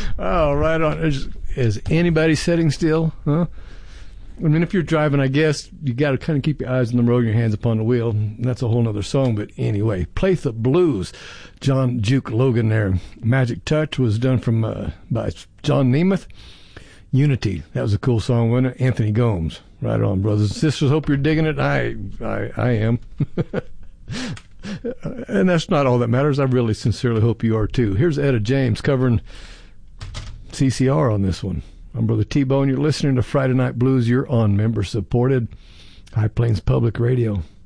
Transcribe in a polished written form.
Oh, right on. Is anybody sitting still? Huh? I mean, if you're driving, I guess you got to kind of keep your eyes on the road and your hands upon the wheel. That's a whole other song. But anyway, Platha Blues, John Juke Logan there. Magic Touch was done by John Nemeth. Unity, that was a cool song, wasn't it? Anthony Gomes. Right on, brothers and sisters. Hope you're digging it. I am. And that's not all that matters. I really sincerely hope you are too. Here's Etta James covering CCR on this one. I'm Brother T-Bone. You're listening to Friday Night Blues. You're on member-supported High Plains Public Radio.